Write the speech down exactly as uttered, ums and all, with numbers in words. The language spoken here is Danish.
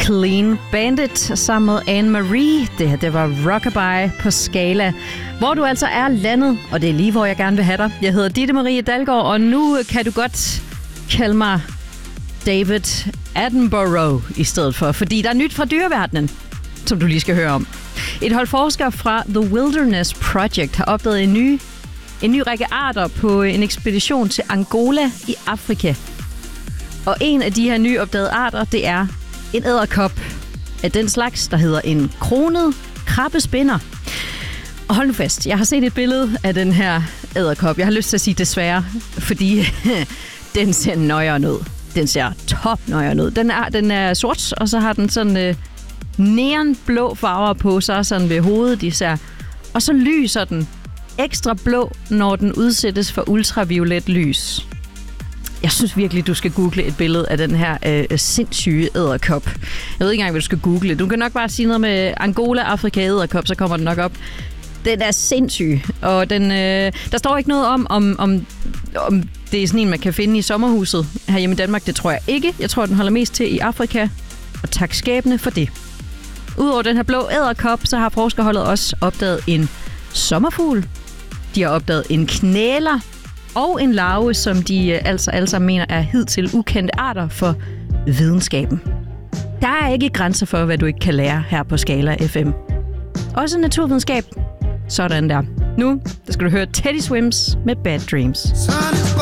Clean Bandit sammen med Anne-Marie. Det her, det var Rockabye på Skala, hvor du altså er landet, og det er lige, hvor jeg gerne vil have dig. Jeg hedder Ditte Marie Dalgaard, og nu kan du godt kalde mig David Attenborough i stedet for, fordi der er nyt fra dyreverdenen, som du lige skal høre om. Et hold forskere fra The Wilderness Project har opdaget en ny, en ny række arter på en ekspedition til Angola i Afrika. Og en af de her nyopdagede arter, det er en edderkop af den slags, der hedder en kronet krabbespinder. Og hold nu fast, jeg har set et billede af den her edderkop. Jeg har lyst til at sige desværre, fordi den ser nøjeren ud. Den ser top nøjeren ud. Den er, den er sort, og så har den sådan øh, neonblå farver på sig, sådan ved hovedet især. Og så lyser den ekstra blå, når den udsættes for ultraviolet lys. Jeg synes virkelig, du skal google et billede af den her øh, sindssyge edderkop. Jeg ved ikke engang, hvad du skal google. Du kan nok bare sige noget med Angola, Afrika, edderkop, så kommer den nok op. Den er sindssyg, og den, øh, der står ikke noget om, om, om, om det er sådan en, man kan finde i sommerhuset herhjemme i Danmark. Det tror jeg ikke. Jeg tror, den holder mest til i Afrika, og tak skæbne for det. Udover den her blå edderkop, så har forskerholdet også opdaget en sommerfugl. De har opdaget en knæler og en larve, som de øh, altså alle sammen mener er hidtil ukendte arter for videnskaben. Der er ikke grænser for, hvad du ikke kan lære her på Skala F M. Også naturvidenskab. Sådan der. Nu der skal du høre Teddy Swims med Bad Dreams.